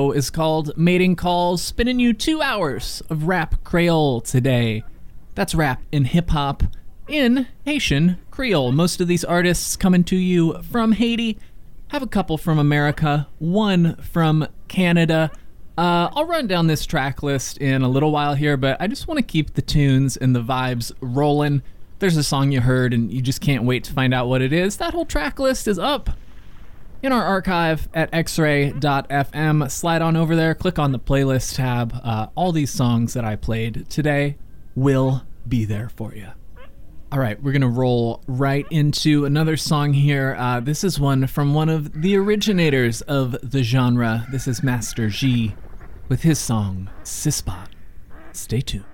is called Mating Calls, spinning you 2 hours of rap Creole today. That's rap and hip-hop in Haitian Creole. Most of these artists coming to you from Haiti. Have a couple from America, one from Canada. I'll run down this track list in a little while here, but I just want to keep the tunes and the vibes rolling. There's a song you heard and you just can't wait to find out what it is. That whole track list is up in our archive at xray.fm. Slide on over there, click on the playlist tab. All these songs that I played today will be there for you. All right, we're going to roll right into another song here. This is one from one of the originators of the genre. This is Master G with his song, Sispot. Stay tuned.